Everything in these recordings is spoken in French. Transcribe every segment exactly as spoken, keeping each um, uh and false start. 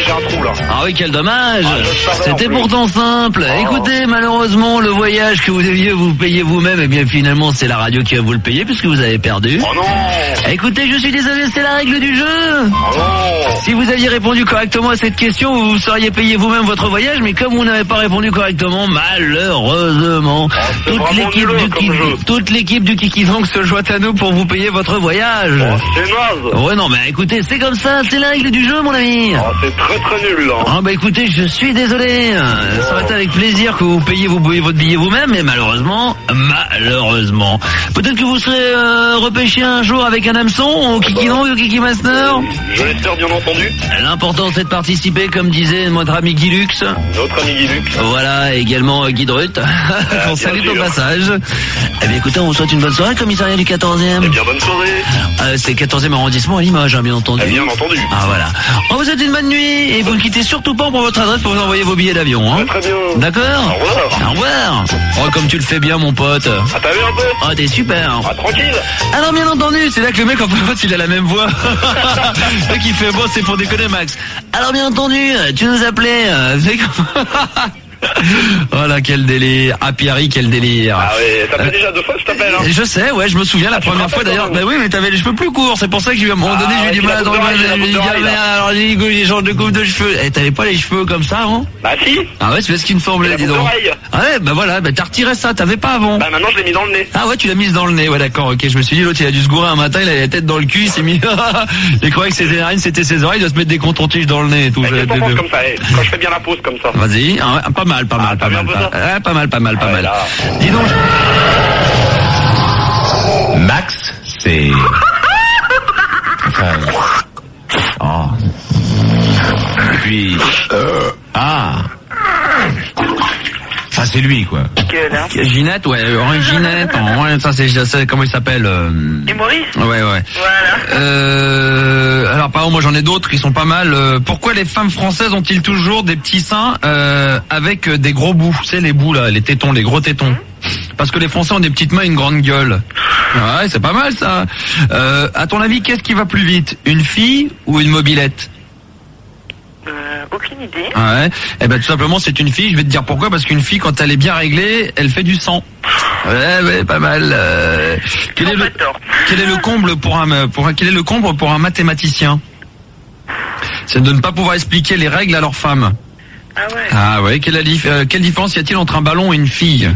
j'ai un trou là. Ah oui, quel dommage. Ah, c'était pourtant simple. Oh. Écoutez, malheureusement, le voyage que vous deviez vous payer vous-même, eh bien finalement c'est la radio qui va vous le payer puisque vous avez perdu. Oh non. Écoutez, je suis désolé, c'est la règle du jeu. Oh non. Si vous aviez répondu correctement à cette question, vous seriez payé vous-même votre voyage, mais comme vous n'avez pas répondu correctement, malheureusement, oh, toute l'équipe du, Kiki, toute l'équipe du Kiki Zong se joint à nous pour vous payer votre voyage. Oh, c'est naze. Ouais, non, mais écoutez, c'est comme ça, c'est la règle du jeu, mon ami. Oh, c'est très très nul, là. Ah, bah écoutez, je suis désolé. Oh. Ça aurait été avec plaisir que vous payiez vous votre billet vous-même, mais malheureusement, malheureusement. Peut-être que vous serez euh, repêché un jour avec un hameçon au Kiki Zong ou au Kiki Master. Je l'espère, bien entendu. L'important, c'est de participer, comme disait notre ami Guy Lux. Notre ami Guy Lux. Voilà, également euh, Guy Drut. Euh, on salue au passage. Eh bien, écoutez, on vous souhaite une bonne soirée, commissariat du quatorzième. Eh bien, bonne soirée. Euh, c'est quatorzième arrondissement à Limoges, hein, bien entendu. Eh bien entendu. Ah, voilà. On vous souhaite une bonne nuit et vous ne quittez surtout pas pour votre adresse pour vous envoyer vos billets d'avion. Hein. Très bien. D'accord. Au revoir. Au revoir. Oh, comme tu le fais bien, mon pote. Ah, t'as vu un peu? Ah, t'es super. Ah, tranquille. Alors, bien entendu, c'est là que le mec, en fait, il a la même voix. Le mec, il fait, bon, c'est pour déconner, Max. Alors, bien entendu, tu nous appelais, euh, oh là, quel délire. Ah, Pierre, quel délire. Ah oui, ça fait euh, déjà deux fois que je t'appelle. Hein. Je sais, ouais, je me souviens la ah, première fois d'ailleurs. Bah oui, mais t'avais les cheveux plus courts, c'est pour ça que j'ai eu à un moment donné, ah, j'ai eu du mal à dormir. Alors, j'ai dit, les gens de coupe de cheveux. Eh, t'avais pas les cheveux comme ça, hein? Bah si. Ah ouais, c'est ce qu'il me semblait, dis donc. Ah ouais, bah voilà, bah t'as retiré ça, t'avais pas avant. Bah maintenant je l'ai mis dans le nez. Ah ouais, tu l'as mise dans le nez, ouais d'accord, ok. Je me suis dit, l'autre il a dû se gourer un matin, il avait la tête dans le cul, il s'est mis. Il croyait que ses narines c'était ses oreilles, il doit se mettre des coton-tiges dans le nez et tout. Qu'est-ce qu'on pense comme ça, eh, quand je fais bien la pause comme ça. Vas-y, ah, pas mal, pas mal, pas mal. Pas, pas mal, pas mal, pas ah, mal. Là. Dis donc. Max, c'est. Enfin. Oh. Et puis. Euh... Ah. Enfin, c'est lui, quoi. Ginette, ouais, Henri Ginette. Ouais, ça, c'est, c'est, comment il s'appelle euh... Et Maurice. Ouais, ouais. Voilà. Euh, alors, par exemple, moi, j'en ai d'autres qui sont pas mal. Euh, pourquoi les femmes françaises ont-ils toujours des petits seins euh, avec des gros bouts? Tu sais, les bouts, là, les tétons, les gros tétons. Parce que les Français ont des petites mains et une grande gueule. Ouais, c'est pas mal, ça. Euh, à ton avis, qu'est-ce qui va plus vite? Une fille ou une mobilette? Euh, aucune idée. Ouais. Eh ben tout simplement c'est une fille. Je vais te dire pourquoi. Parce qu'une fille quand elle est bien réglée, elle fait du sang. Ouais, ouais, pas mal. Euh... Quel est le quel est le comble pour un pour un, quel est le comble pour un mathématicien? C'est de ne pas pouvoir expliquer les règles à leur femme. Ah ouais. Ah ouais. Quelle, euh, quelle différence y a-t-il entre un ballon et une fille?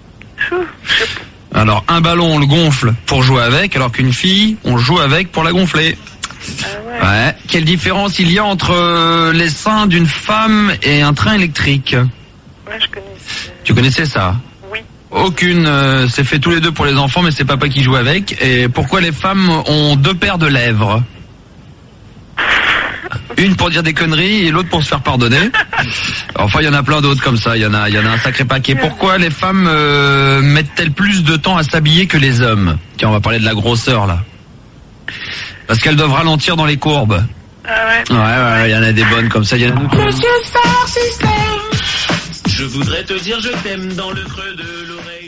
Alors un ballon on le gonfle pour jouer avec, alors qu'une fille on joue avec pour la gonfler. Ah ouais. Ouais. Quelle différence il y a entre les seins d'une femme et un train électrique? Ouais, je connaissais. Tu connaissais ça? Oui. Aucune. Euh, c'est fait tous les deux pour les enfants, mais c'est papa qui joue avec. Et pourquoi les femmes ont deux paires de lèvres? Une pour dire des conneries et l'autre pour se faire pardonner. Enfin, il y en a plein d'autres comme ça. Il y en a, il y en a un sacré paquet. Pourquoi les femmes euh, mettent-elles plus de temps à s'habiller que les hommes? Tiens, on va parler de la grosseur là. Parce qu'elles doivent ralentir dans les courbes. Ah ouais. Ouais, ouais, il y en a des bonnes comme ça. Il y en a d'autres. Je voudrais te dire je t'aime dans le creux de l'oreille.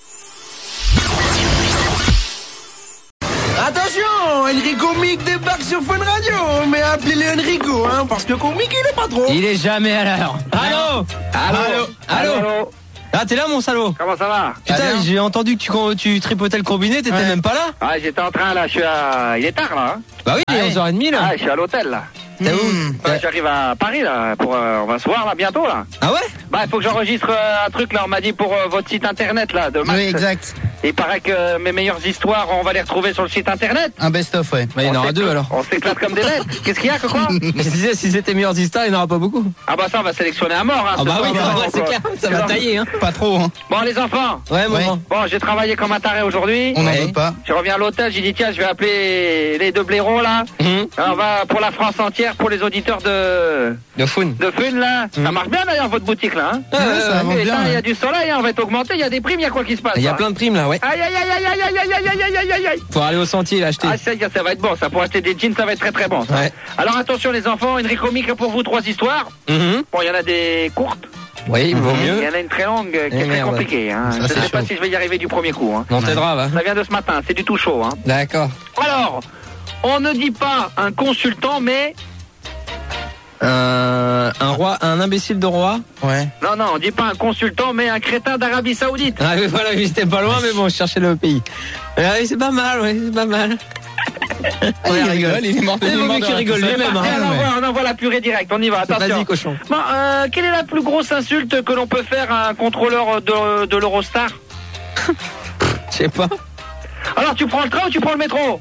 Attention, Enrico Mick débarque sur Fun Radio, mais appelez-le Enrico, hein, parce que Mick il est pas trop. Il est jamais à l'heure. Allô Allô Allô Allô Ah, t'es là, mon salaud? Comment ça va? Putain, j'ai entendu que tu, tu tripotais le combiné, t'étais ouais. même pas là? Ah, j'étais en train, là, je suis à... Il est tard, là, hein. Bah oui, il est ah, onze heures trente, là. Ah, je suis à l'hôtel, là. T'es où? Bah, j'arrive à Paris, là, pour... Euh, on va se voir, là, bientôt, là. Ah ouais? Bah, il faut que j'enregistre euh, un truc, là, on m'a dit, pour euh, votre site internet, là, de Max. Oui, exact. Il paraît que mes meilleures histoires, on va les retrouver sur le site internet. Un best-of, ouais. Bah, il y en aura deux, alors. On s'éclate comme des bêtes. Qu'est-ce qu'il y a, que quoi? Mais si, si c'était meilleures histoires, il n'y en aura pas beaucoup. Ah bah ça, on va sélectionner à mort, hein. Ah bah oui, soir, bah, donc, c'est clair, ça va tailler, hein. Pas trop, hein. Bon, les enfants. Ouais, maman. Ouais. Bon, j'ai travaillé comme un taré aujourd'hui. On n'en Ouais. veut pas. Je reviens à l'hôtel, j'ai dit tiens, je vais appeler les deux blaireaux là. Hum. On va pour la France entière, pour les auditeurs de De fun. de Fun là. Ça marche bien d'ailleurs votre boutique là. Hein. Ouais, ça avance Et bien. là, il y a ouais. du soleil, hein, on va être augmenté, il y a des primes, il y a quoi qui se passe? Il y a là plein de primes, là, ouais. Aïe aïe aïe aïe aïe aïe aïe aïe aïe aïe aïe aïe. Faut aller au sentier, l'acheter. Ah ça, y est, ça va être bon, ça pour acheter des jeans, ça va être très très bon. Ça. Ouais. Alors attention les enfants, Enrico Mick a pour vous trois histoires. Mhm. Bon, il y en a des courtes, Oui, il vaut il mieux. y en a une très longue euh, qui Eh est très merde. compliquée. Hein. Ça, Je c'est sais pas chaud. si je vais y arriver du premier coup. Hein. On t'aidera, va. Ça vient de ce matin, c'est du tout chaud. Hein. D'accord. Alors, on ne dit pas un consultant, mais Un, un roi, un imbécile de roi. Ouais. Non, non, on dit pas un consultant, mais un crétin d'Arabie Saoudite. Ah oui, voilà, oui, c'était pas loin, mais bon, je cherchais le pays. Ah oui, c'est pas mal, oui, c'est pas mal. Ah, il rigole, il est mort de Il vaut mieux qu'il rigole lui-même. Hein. Allez, on, envoie, on envoie la purée directe, on y va, attention. Vas-y, cochon. Bon, euh, quelle est la plus grosse insulte que l'on peut faire à un contrôleur de, de l'Eurostar? Je sais pas. Alors, tu prends le train ou tu prends le métro?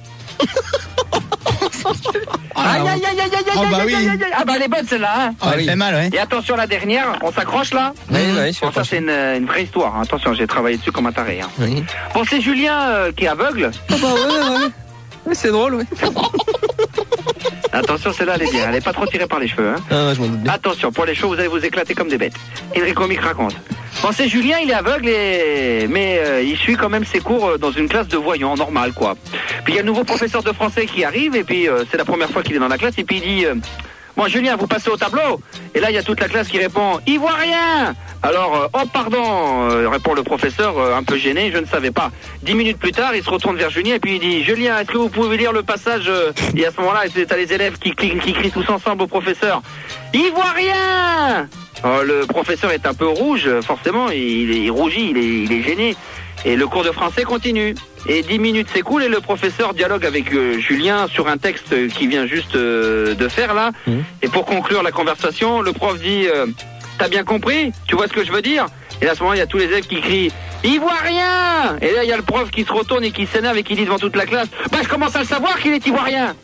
Aïe, aïe, aïe, aïe, aïe, aïe, Ah, bah aïe, oui. aïe, aïe, aïe. Ah bah elle est bonne celle-là, hein. Ah, elle fait mal, ouais. Et attention la dernière, on s'accroche là. Oui, oui, je Bon, ça c'est une, une vraie histoire, hein. Attention, j'ai travaillé dessus comme un taré, hein. Oui. Bon, c'est Julien euh, qui est aveugle. Ah bah ouais, ouais, ouais. Ouais, c'est drôle, oui. Attention, celle-là elle est bien, elle est pas trop tirée par les cheveux, hein. Ah, je m'en doute bien. Attention, pour les shows, vous allez vous éclater comme des bêtes. Enrico Mick raconte. Bon, c'est Julien, il est aveugle, et... mais euh, il suit quand même ses cours euh, dans une classe de voyants, normal quoi. Puis il y a le nouveau professeur de français qui arrive, et puis euh, c'est la première fois qu'il est dans la classe, et puis il dit euh, bon Julien, vous passez au tableau. Et là, il y a toute la classe qui répond ivoirien. Alors, euh, oh pardon, euh, répond le professeur, euh, un peu gêné, je ne savais pas. Dix minutes plus tard, il se retourne vers Julien, et puis il dit Julien, est-ce que vous pouvez lire le passage euh... Et à ce moment-là, t'as les élèves qui, qui, qui crient tous ensemble au professeur ivoirien. Oh, le professeur est un peu rouge, forcément, il, est, il rougit, il est, il est gêné. Et le cours de français continue. Et dix minutes s'écoulent et le professeur dialogue avec euh, Julien sur un texte qu'il vient juste euh, de faire là. Mmh. Et pour conclure la conversation, le prof dit euh, t'as bien compris? Tu vois ce que je veux dire? Et à ce moment, il y a tous les élèves qui crient ivoirien. Et là, il y a le prof qui se retourne et qui s'énerve et qui dit devant toute la classe bah je commence à le savoir qu'il est ivoirien.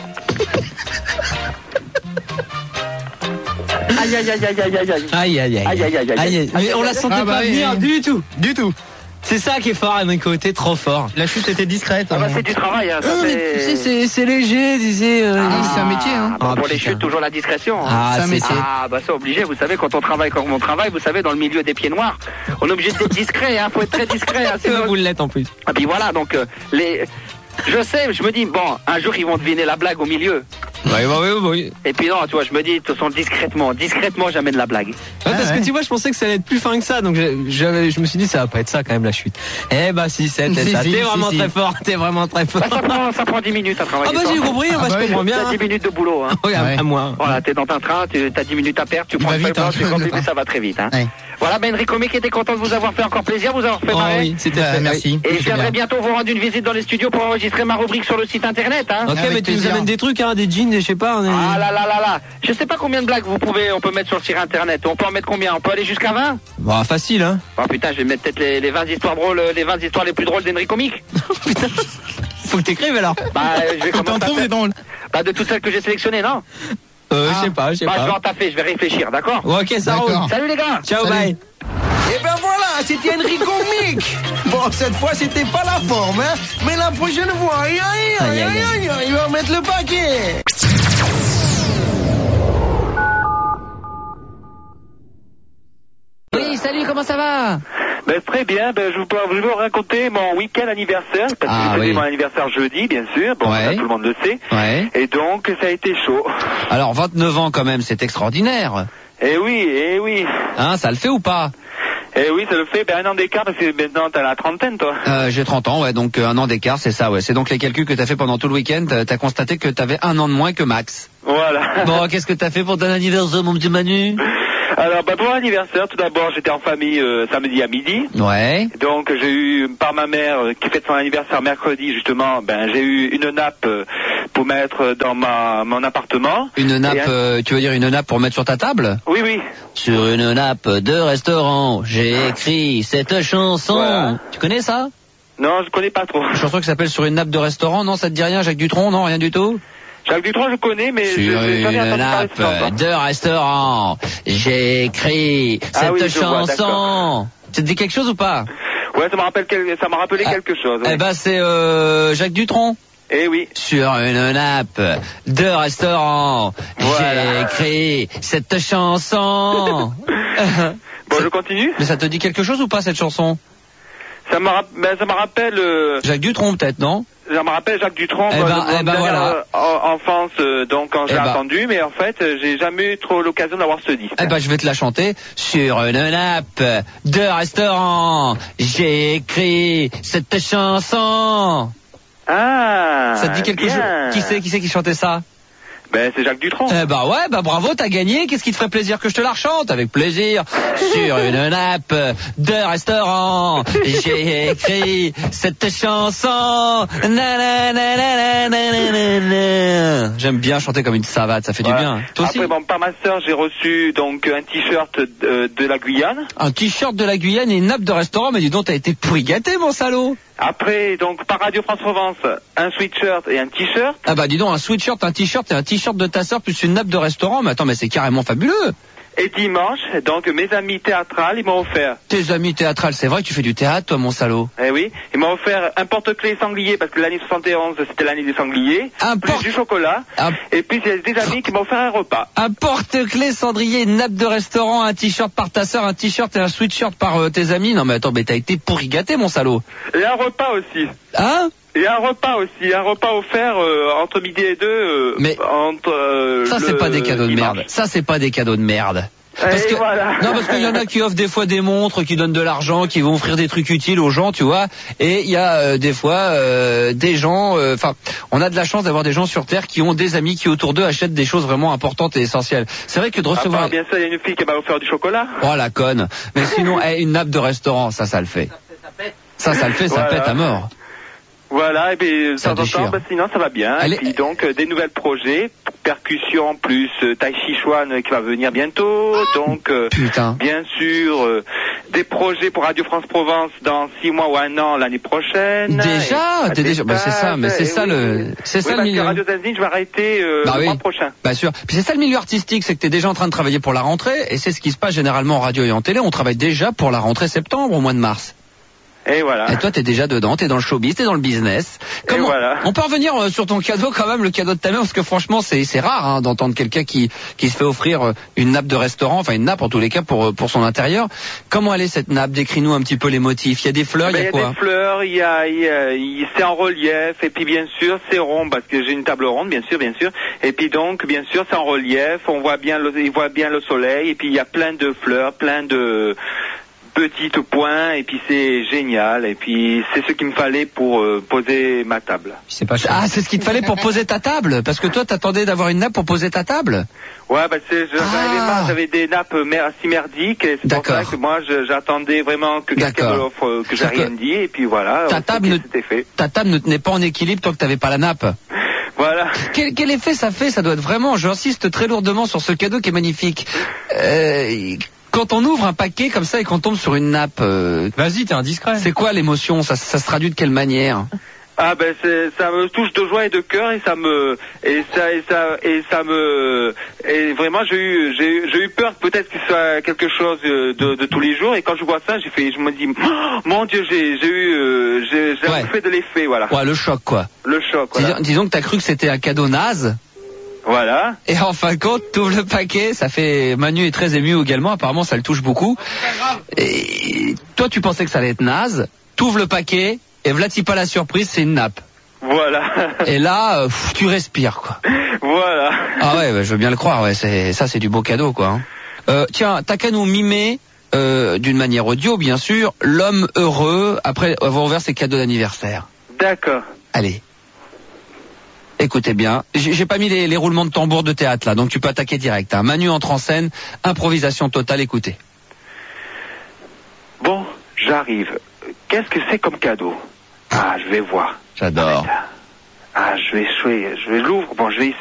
Aïe aïe aïe aïe aïe aïe aïe Aïe, aïe, aïe. aïe aïe aïe aïe aïe. Mais on la sentait Ah bah pas oui, venir oui. du tout. Du tout. C'est ça qui est fort, Enrico, t'es trop fort. La chute était discrète. Ah bah hein. c'est du travail, hein, ça Non, mais fait... tu sais, c'est, c'est léger, disais. Euh, Ah, c'est un métier, hein. Bah, Ah, pour les putain. chutes, toujours la discrétion. Hein. Ah, c'est un c'est métier. Ah bah c'est obligé, vous savez, quand on travaille comme on travaille, vous savez, dans le milieu des pieds noirs, on est obligé d'être discret, hein, faut être très discret. Hein, c'est sinon... vous l'êtes en plus. Ah puis voilà, donc euh, les... Je sais, je me dis, bon, un jour ils vont deviner la blague au milieu. Oui, oui, oui, oui. Et puis non, tu vois, je me dis, de toute façon, discrètement, discrètement, j'amène la blague. Ouais, parce ouais. que tu vois, je pensais que ça allait être plus fin que ça, donc je, je, je me suis dit, ça va pas être ça quand même la chute. Eh bah si, c'était Si, ça. si, T'es si, vraiment si. très fort, t'es vraiment très fort. Bah, ça, prend, ça prend dix minutes à travailler. Ah bah j'ai toi. compris, Ah bah, bah je oui. comprends bien. T'as dix minutes de boulot, hein. Oui, à, Ouais. à moi. Voilà, t'es dans un train, tu as dix minutes à perdre, tu Il prends va le vite, feuille hein, blanche, tu le conduis, train. mais ça va très vite, hein. Ouais. Voilà, ben Enrico Mick était content de vous avoir fait encore plaisir, vous avoir fait Oh marrer. oui, c'était Bah, fait. merci. Et je C'est viendrai bien. bientôt vous rendre une visite dans les studios pour enregistrer ma rubrique sur le site internet, hein. Ok, Avec mais tu nous plaisir. amènes des trucs, hein, des jeans, je sais pas. On est... Ah là là là là. Je sais pas combien de blagues vous pouvez, on peut mettre sur le site internet. On peut en mettre combien? On peut aller jusqu'à vingt? Bah facile, hein. Oh putain, je vais mettre peut-être les, les vingt histoires drôles, les vingt histoires les plus drôles d'Enrico Mick. Putain, faut que t'écrives alors. Bah, je vais Faut commencer t'en à trouves faire- des drôles. Bah, de toutes celles que j'ai sélectionnées, non? Euh, Ah. je sais pas, je sais Bah, je vais pas. en taffer, je vais réfléchir, d'accord? Ok, ça D'accord. roule. Salut les gars! Ciao, Salut. bye. Et ben voilà, c'était Enrico Mick. Bon, cette fois, c'était pas la forme, hein. Mais la prochaine fois, aïe, aïe, aïe, aïe, aïe, aïe, il va mettre le paquet. Oui, salut, comment ça va? Ben, très bien, ben, je, vous, je vais vous raconter mon week-end anniversaire, parce Ah, que j'ai oui. mon anniversaire jeudi, bien sûr, bon, Ouais. ça, tout le monde le sait, Ouais. et donc ça a été chaud. Alors vingt-neuf ans quand même, c'est extraordinaire. Eh oui, eh oui, Hein, ça le fait ou pas? eh oui, ça le fait, ben un an d'écart, parce que maintenant t'as la trentaine, toi. Euh, j'ai trente ans, ouais, donc euh, un an d'écart, c'est ça, ouais. C'est donc les calculs que t'as fait pendant tout le week-end. T'as t'as constaté que t'avais un an de moins que Max. Voilà. Bon, qu'est-ce que t'as fait pour ton anniversaire, mon petit Manu? Alors, ben, pour mon anniversaire, tout d'abord, j'étais en famille euh, samedi à midi. Ouais. Donc j'ai eu par ma mère euh, qui fête son anniversaire mercredi justement, ben j'ai eu une nappe euh, pour mettre dans ma mon appartement. Une nappe, Et un- euh, tu veux dire une nappe pour mettre sur ta table? Oui oui. Sur une nappe de restaurant, j'ai écrit cette chanson. Voilà. Tu connais ça? Non, je connais pas trop. Une chanson qui s'appelle Sur une nappe de restaurant, non, ça te dit rien, Jacques Dutronc? Non, rien du tout? Jacques Dutronc je connais mais je Sur j'ai jamais une entendu parler de nappe cette chanson. de restaurant, j'ai écrit Ah cette oui, je vois, chanson. d'accord. Ça te dit quelque chose ou pas? Ouais, ça me rappelle quel- ça m'a rappelé Ah, quelque chose. Oui. Eh ben c'est euh, Jacques Dutronc. Eh oui. Sur une nappe de restaurant, Voilà. j'ai écrit cette chanson. Bon, je continue. Mais ça te dit quelque chose ou pas cette chanson? Ça me rap- ben, ça me rappelle euh, Jacques Dutronc peut-être, non? ça me rappelle Jacques Dutronc Eh moi, ben- de mon eh ben dernière, voilà. euh, en- enfance euh, donc quand Eh j'ai ben. entendu mais en fait euh, j'ai jamais eu trop l'occasion d'avoir ce disque. Eh ben je vais te la chanter. Sur une nappe de restaurant, j'ai écrit cette chanson. Ah. Ça te dit quelque bien. chose? Qui c'est qui c'est qui chantait ça? Ben, c'est Jacques Dutronc. Eh bah ouais, bah bravo, t'as gagné. Qu'est-ce qui te ferait plaisir que je te la rechante? Avec plaisir. Sur une nappe de restaurant, j'ai écrit cette chanson. Na, na, na, na, na, na, na, na. J'aime bien chanter comme une savate, ça fait Voilà. du bien. Toi aussi? Après, bon, par ma sœur, j'ai reçu donc un t-shirt de, de la Guyane. Un t-shirt de la Guyane et une nappe de restaurant, mais dis donc, t'as été pourri gâté, mon salaud. Après, donc, par Radio France Provence, un sweatshirt et un t-shirt. Ah bah dis donc, un sweatshirt, un t-shirt et un t-shirt de ta sœur plus une nappe de restaurant, mais attends, mais c'est carrément fabuleux. Et dimanche, donc, mes amis théâtrales, ils m'ont offert. Tes amis théâtrales, c'est vrai que tu fais du théâtre, toi, mon salaud. Eh oui, ils m'ont offert un porte-clés sanglier, parce que l'année soixante et onze, c'était l'année des sangliers. Un plus porte- du chocolat. Un, Et puis, il y a des amis qui m'ont offert un repas. un porte-clés cendrier, une nappe de restaurant, un t-shirt par ta sœur, un t-shirt et un sweatshirt par euh, tes amis. Non mais attends, mais t'as été pourri gâté, mon salaud. Et un repas aussi. Hein? Et un repas aussi, un repas offert euh, entre midi et deux. Euh, Mais entre, euh, Ça, c'est le pas des cadeaux de dimanche. merde. Ça, c'est pas des cadeaux de merde. Parce Et que, voilà. non, parce qu'il y en a qui offrent des fois des montres, qui donnent de l'argent, qui vont offrir des trucs utiles aux gens, tu vois. Et il y a euh, des fois euh, des gens, enfin, euh, on a de la chance d'avoir des gens sur Terre qui ont des amis qui autour d'eux achètent des choses vraiment importantes et essentielles. C'est vrai que de recevoir... Ah, bien sûr, il y a une fille qui m'a offert du chocolat. Oh la conne. Mais sinon, eh, une nappe de restaurant, ça, ça le fait. Ça, ça le fait, ça Voilà. pète à mort. Voilà, et puis de Ça temps en déchire. temps, bah, sinon ça va bien. Allez. Et puis donc euh, des nouvelles projets, percussion plus euh, Tai Chi Chuan euh, qui va venir bientôt. Donc euh, Putain. bien sûr euh, des projets pour Radio France Provence dans six mois ou un an l'année prochaine. Déjà, Et, t'es des déjà, bah c'est ça, stages, mais c'est et ça oui, le, oui. c'est Oui, ça le parce que milieu. Radio Zanzine, je vais arrêter euh, Bah le oui. mois prochain. Bah sûr. Puis c'est ça le milieu artistique, c'est que t'es déjà en train de travailler pour la rentrée, et c'est ce qui se passe généralement en radio et en télé. On travaille déjà pour la rentrée septembre au mois de mars. Et voilà. Et toi, t'es déjà dedans, t'es dans le showbiz, t'es dans le business. Comment voilà. On peut revenir euh, sur ton cadeau quand même, le cadeau de ta mère, parce que franchement, c'est c'est rare hein, d'entendre quelqu'un qui qui se fait offrir euh, une nappe de restaurant, enfin une nappe en tous les cas pour euh, pour son intérieur. Comment elle est cette nappe? Décris-nous un petit peu les motifs. Il y a des fleurs, il Ben, y a y a quoi? des fleurs, il y a, il y a- il- c'est en relief, et puis bien sûr c'est rond parce que j'ai une table ronde, bien sûr, bien sûr. Et puis donc bien sûr c'est en relief, on voit bien, le, il voit bien le soleil, et puis il y a plein de fleurs, plein de petites points, et puis c'est génial. Et puis c'est ce qu'il me fallait pour euh, poser ma table. C'est pas cher. Ah, c'est ce qu'il te fallait pour poser ta table, parce que toi, t'attendais d'avoir une nappe pour poser ta table. Ouais, bah c'est, j'avais Ah. marre, j'avais des nappes mer- si merdiques, et c'est pour D'accord. ça que moi je- j'attendais vraiment que quelqu'un D'accord. me l'offre, euh, que j'ai Sauf que rien dit, et puis voilà. ta euh, table c'est- ne- c'était fait. Ta table ne tenait pas en équilibre tant que t'avais pas la nappe. Voilà. Quel, quel effet ça fait? Ça doit être vraiment, j'insiste très lourdement sur ce cadeau qui est magnifique. Euh, quand on ouvre un paquet comme ça et qu'on tombe sur une nappe, euh, Vas-y, t'es indiscret. c'est quoi l'émotion? ça, ça se traduit de quelle manière? Ah ben c'est, ça me touche de joie et de cœur, et ça me et ça et ça et ça me et vraiment j'ai eu j'ai eu j'ai eu peur que peut-être que ce soit quelque chose de, de, de tous les jours, et quand je vois ça j'ai fait je me dis oh, mon Dieu, j'ai j'ai eu euh, j'ai j'ai Ouais. fait de l'effet, voilà, Ouais, le choc quoi. le choc, voilà. Disons, disons que t'as cru que c'était un cadeau naze. Voilà. Et en fin de compte, t'ouvres le paquet, ça fait... Manu est très ému également, apparemment ça le touche beaucoup. Et toi tu pensais que ça allait être naze, t'ouvres le paquet, et v'là-t-il pas la surprise, c'est une nappe. Voilà. Et là, euh, pff, tu respires quoi. Voilà. Ah ouais, bah, je veux bien le croire, ouais, c'est, ça c'est du beau cadeau quoi. Hein. Euh, tiens, t'as qu'à nous mimer, euh, d'une manière audio bien sûr, l'homme heureux après avoir ouvert ses cadeaux d'anniversaire. D'accord. Allez. Écoutez bien, j'ai j'ai pas mis les, les roulements de tambour de théâtre là, donc tu peux attaquer direct. Hein. Manu entre en scène, improvisation totale, écoutez. Bon, j'arrive. Qu'est-ce que c'est comme cadeau? Ah, je vais voir. J'adore. Ah, je vais, je vais, je vais l'ouvrir. Bon, je vais